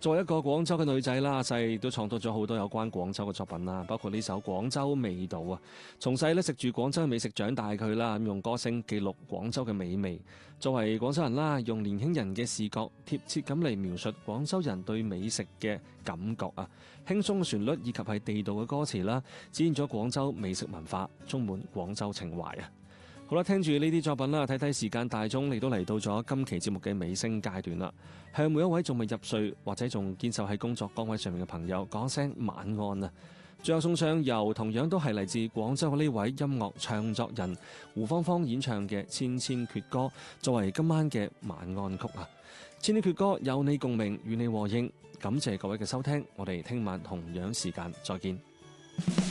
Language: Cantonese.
作為一個廣州嘅女仔啦，細都創作咗好多有關廣州嘅作品啦，包括呢首《廣州味道》啊。從細咧食住廣州嘅美食長大佢啦，用歌聲記錄廣州嘅美味。作為廣州人啦，用年輕人嘅視覺貼切咁嚟描述廣州人對美食嘅感覺啊，輕鬆嘅旋律以及係地道嘅歌詞啦，展現咗廣州美食文化，充滿廣州情懷啊！好啦，聽住呢啲作品啦，睇睇時間大鐘，你都嚟到咗今期節目嘅尾聲階段啦。向每一位仲未入睡或者仲堅守喺工作崗位上面嘅朋友講聲晚安啊！最後送上由同樣都係嚟自廣州嘅呢位音樂唱作人胡芳芳演唱嘅《千千闕歌》，作為今晚嘅晚安曲啊！千千闕歌有你共鳴，與你和應，感謝各位嘅收聽，我哋聽晚同樣時間再見。